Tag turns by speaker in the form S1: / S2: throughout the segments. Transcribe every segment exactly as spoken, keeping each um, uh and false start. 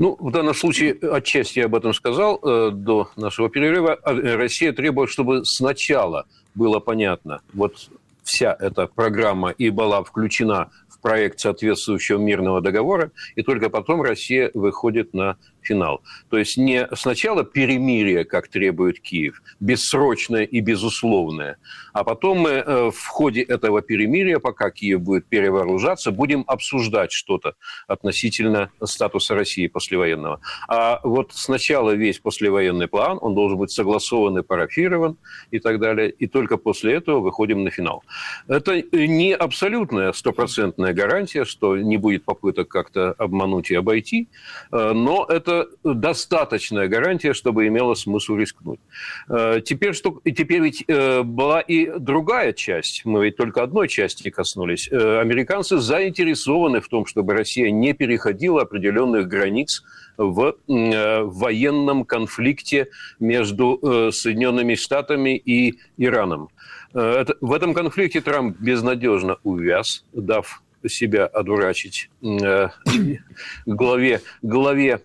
S1: Ну, в данном случае, отчасти я об этом сказал э, до нашего перерыва. Россия требует, чтобы сначала было понятно, вот вся эта программа и была включена в проект соответствующего мирного договора, и только потом Россия выходит на финал. То есть не сначала перемирие, как требует Киев, бессрочное и безусловное, а потом мы в ходе этого перемирия, пока Киев будет перевооружаться, будем обсуждать что-то относительно статуса России послевоенного. А вот сначала весь послевоенный план, он должен быть согласован и парафирован и так далее, и только после этого выходим на финал. Это не абсолютная стопроцентная гарантия, что не будет попыток как-то обмануть и обойти, но это достаточная гарантия, чтобы имело смысл рискнуть. Теперь, что, теперь ведь была и другая часть, мы ведь только одной части коснулись. Американцы заинтересованы в том, чтобы Россия не переходила определенных границ в военном конфликте между Соединенными Штатами и Ираном. Это, в этом конфликте Трамп безнадежно увяз, дав себя одурачить главе, главе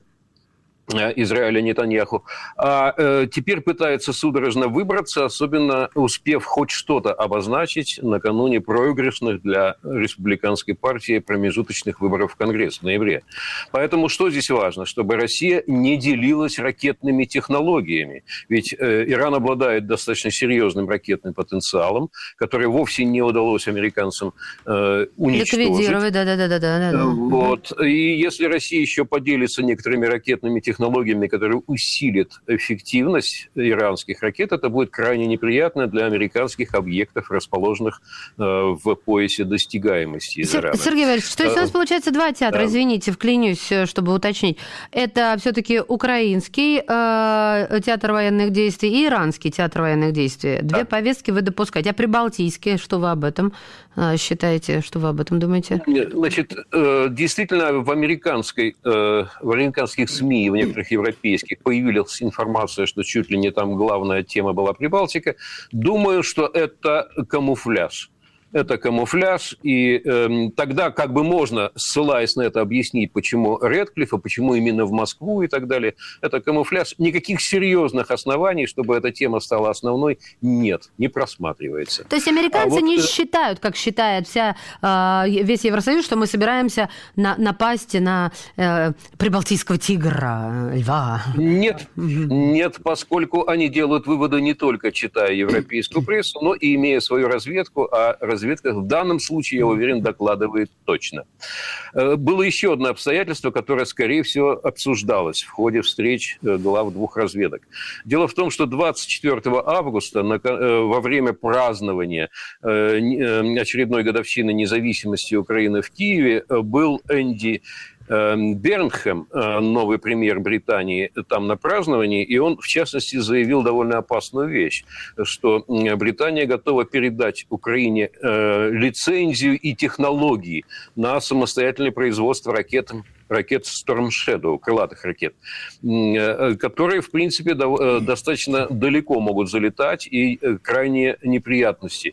S1: Израиля Нетаньяху, а э, теперь пытается судорожно выбраться, особенно успев хоть что-то обозначить накануне проигрышных для республиканской партии промежуточных выборов в Конгресс в ноябре. Поэтому что здесь важно? Чтобы Россия не делилась ракетными технологиями. Ведь э, Иран обладает достаточно серьезным ракетным потенциалом, который вовсе не удалось американцам э, уничтожить.
S2: Ликвидировать, да-да-да.
S1: Вот. И если Россия еще поделится некоторыми ракетными технологиями, технологиями, которые усилят эффективность иранских ракет, это будет крайне неприятно для американских объектов, расположенных э, в поясе достигаемости из Ирана.
S2: Сергей Валерьевич, то есть у нас получается два театра, да. Извините, вклинюсь, чтобы уточнить. Это все-таки украинский э, театр военных действий и иранский театр военных действий. Две да. повестки вы допускаете. А прибалтийские, что вы об этом э, считаете, что вы об этом думаете?
S1: Значит, э, действительно, в американской, э, в американских СМИ и в некоторых европейских появилась информация, что чуть ли не там главная тема была Прибалтика. Думаю, что это камуфляж. Это камуфляж, и э, тогда как бы можно, ссылаясь на это, объяснить, почему Рэдклифф, а почему именно в Москву и так далее. Это камуфляж. Никаких серьезных оснований, чтобы эта тема стала основной, нет, не просматривается.
S2: То есть американцы а вот, не
S1: э...
S2: считают, как считает вся, э, весь Евросоюз, что мы собираемся на, напасть на э, прибалтийского тигра, льва?
S1: Нет, нет, поскольку они делают выводы не только читая европейскую прессу, но и имея свою разведку, а разведка в данном случае, я уверен, докладывает точно. Было еще одно обстоятельство, которое, скорее всего, обсуждалось в ходе встреч глав двух разведок. Дело в том, что двадцать четвёртого августа во время празднования очередной годовщины независимости Украины в Киеве был Энди Бернхэм, новый премьер Британии, там на праздновании, и он, в частности, заявил довольно опасную вещь, что Британия готова передать Украине лицензию и технологии на самостоятельное производство ракет, ракет Storm Shadow, крылатых ракет, которые, в принципе, достаточно далеко могут залетать и крайние неприятности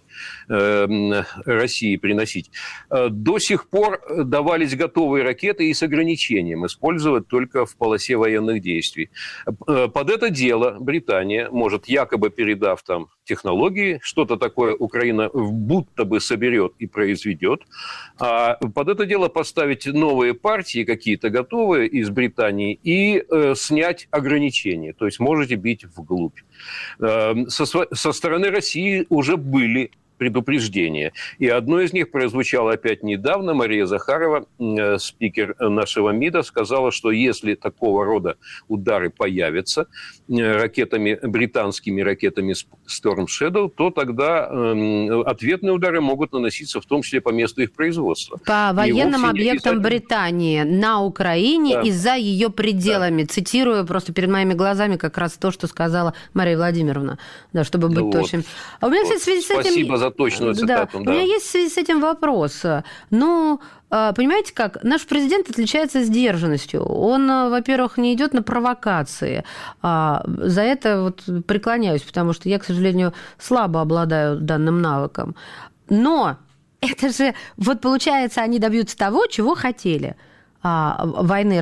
S1: России приносить. До сих пор давались готовые ракеты и с ограничением использовать только в полосе военных действий. Под это дело Британия может, якобы передав там технологии, что-то такое Украина будто бы соберет и произведет, а под это дело поставить новые партии, какие-то готовые из Британии, и э, снять ограничения. То есть можете бить вглубь. Э, со, со стороны России уже были предупреждения. И одно из них прозвучало опять недавно. Мария Захарова, э, спикер нашего МИДа, сказала, что если такого рода удары появятся э, ракетами, британскими ракетами Storm Shadow, то тогда э, ответные удары могут наноситься в том числе по месту их производства.
S2: По военным объектам Британии на Украине, да, и за ее пределами. Да. Цитирую просто перед моими глазами как раз то, что сказала Мария Владимировна, да, чтобы быть вот точным. А у меня вот. в связи с этим...
S1: Спасибо за точную цитату.
S2: Да.
S1: Да.
S2: У меня есть в связи с этим вопрос. Ну, понимаете как, наш президент отличается сдержанностью. Он, во-первых, не идет на провокации. За это вот преклоняюсь, потому что я, к сожалению, слабо обладаю данным навыком. Но это же, вот получается, они добьются того, чего хотели. Войны